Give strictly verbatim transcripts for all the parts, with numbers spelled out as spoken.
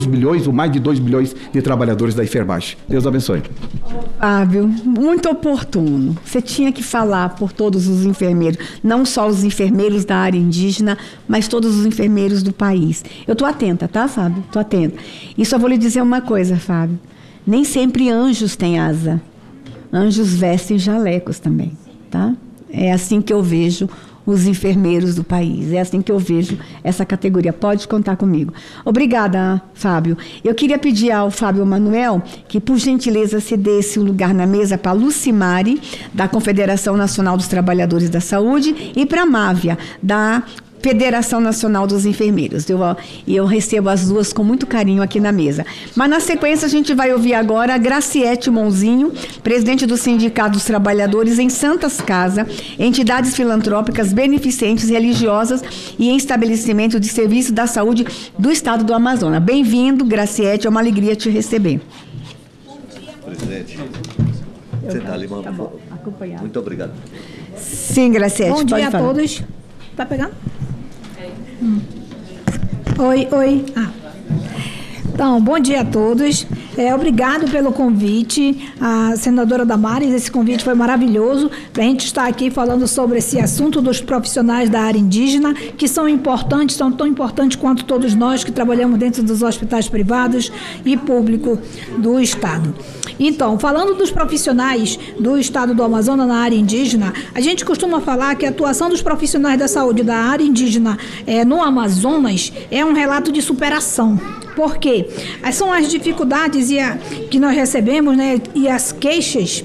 bilhões ou mais de dois bilhões de trabalhadores da enfermagem. Deus abençoe. Fábio, muito oportuno. Você tinha que falar por todos os enfermeiros, não só os enfermeiros da área indígena, mas todos os enfermeiros do país. Eu estou atenta, tá, Fábio? Estou atenta. E só vou lhe dizer uma coisa, Fábio. Nem sempre anjos têm asa. Anjos vestem jalecos também, tá? É assim que eu vejo os enfermeiros do país. É assim que eu vejo essa categoria. Pode contar comigo. Obrigada, Fábio. Eu queria pedir ao Fábio Manuel que, por gentileza, cedesse o lugar na mesa para a Lucimari, da Confederação Nacional dos Trabalhadores da Saúde, e para a Mávia, da Federação Nacional dos Enfermeiros. Eu, eu recebo as duas com muito carinho aqui na mesa. Mas, na sequência, a gente vai ouvir agora a Graciete Monzinho, presidente do Sindicato dos Trabalhadores em Santas Casa, entidades filantrópicas, beneficentes, religiosas e em estabelecimento de serviço da saúde do Estado do Amazonas. Bem-vindo, Graciete, é uma alegria te receber. Presidente, você está ali, tá bom, acompanhado. Muito obrigado. Sim, Graciete, bom pode dia falar. a todos. Tá pegando? Hum. Oi, oi. Ah. Então, bom dia a todos. É, obrigado pelo convite, a senadora Damares. Esse convite foi maravilhoso para a gente estar aqui falando sobre esse assunto dos profissionais da área indígena, que são importantes, são tão importantes quanto todos nós que trabalhamos dentro dos hospitais privados e público do Estado. Então, falando dos profissionais do Estado do Amazonas na área indígena, a gente costuma falar que a atuação dos profissionais da saúde da área indígena é, no Amazonas é um relato de superação. Por quê? São as dificuldades e a, que nós recebemos, né, e as queixas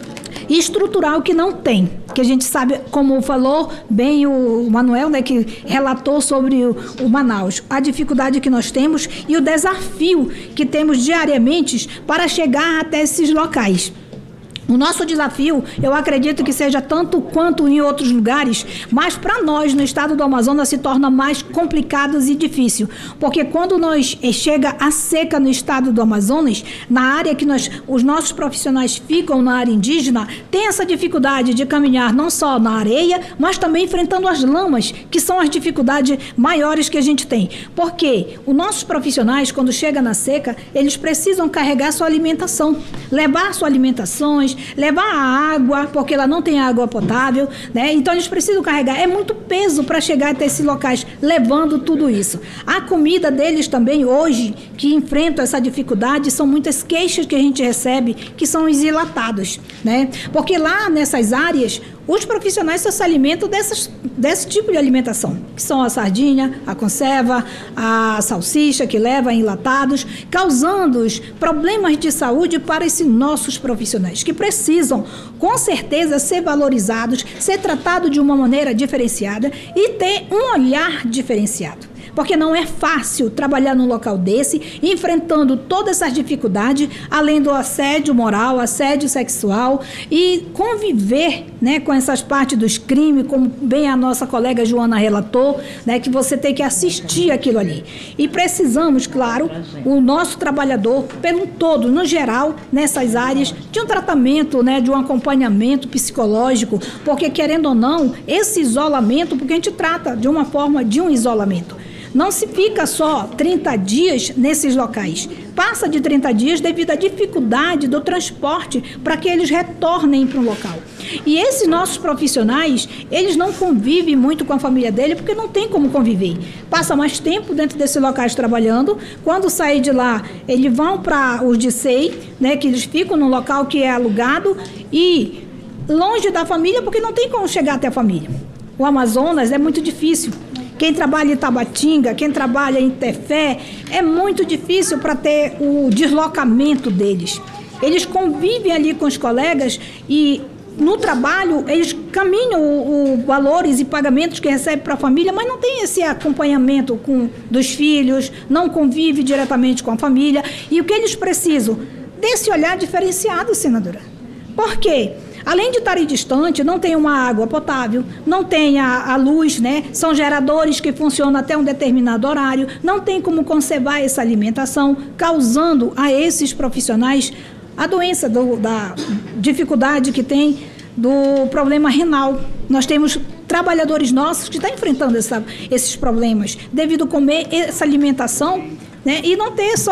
estrutural que não tem, que a gente sabe, como falou bem o Manuel, né, que relatou sobre o, o Manaus, a dificuldade que nós temos e o desafio que temos diariamente para chegar até esses locais. O nosso desafio, eu acredito que seja tanto quanto em outros lugares, mas para nós no estado do Amazonas se torna mais complicado e difícil, porque quando nós chega a seca no estado do Amazonas, na área que nós, os nossos profissionais ficam na área indígena, tem essa dificuldade de caminhar não só na areia, mas também enfrentando as lamas, que são as dificuldades maiores que a gente tem. Porque os nossos profissionais, quando chega na seca, eles precisam carregar sua alimentação, levar suas alimentações, levar a água, porque ela não tem água potável, né? Então eles precisam carregar. É muito peso para chegar até esses locais, levando tudo isso. A comida deles também, hoje, que enfrentam essa dificuldade, são muitas queixas que a gente recebe, que são os enlatados, né? Porque lá nessas áreas, os profissionais só se alimentam dessas, desse tipo de alimentação, que são a sardinha, a conserva, a salsicha, que leva enlatados, causando problemas de saúde para esses nossos profissionais, que precisam, com certeza, ser valorizados, ser tratados de uma maneira diferenciada e ter um olhar diferenciado. Porque não é fácil trabalhar num local desse, enfrentando todas essas dificuldades, além do assédio moral, assédio sexual e conviver, né, com essas partes dos crimes, como bem a nossa colega Joana relatou, né, que você tem que assistir aquilo ali. E precisamos, claro, o nosso trabalhador, pelo todo, no geral, nessas áreas, de um tratamento, né, de um acompanhamento psicológico, porque, querendo ou não, esse isolamento, porque a gente trata de uma forma de um isolamento. Não se fica só trinta dias nesses locais. Passa de trinta dias devido à dificuldade do transporte para que eles retornem para o local. E esses nossos profissionais, eles não convivem muito com a família dele porque não tem como conviver. Passa mais tempo dentro desses locais trabalhando. Quando sair de lá, eles vão para os D C E I, né, que eles ficam num local que é alugado e longe da família porque não tem como chegar até a família. O Amazonas é muito difícil. Quem trabalha em Tabatinga, quem trabalha em Tefé, é muito difícil para ter o deslocamento deles. Eles convivem ali com os colegas e no trabalho eles caminham os valores e pagamentos que recebem para a família, mas não tem esse acompanhamento com, dos filhos, não convive diretamente com a família. E o que eles precisam? Desse olhar diferenciado, senadora. Por quê? Além de estarem distantes, não tem uma água potável, não tem a, a luz, né? São geradores que funcionam até um determinado horário, não tem como conservar essa alimentação, causando a esses profissionais a doença, do, da dificuldade que tem do problema renal. Nós temos trabalhadores nossos que estão enfrentando essa, esses problemas devido a comer essa alimentação né? E não ter só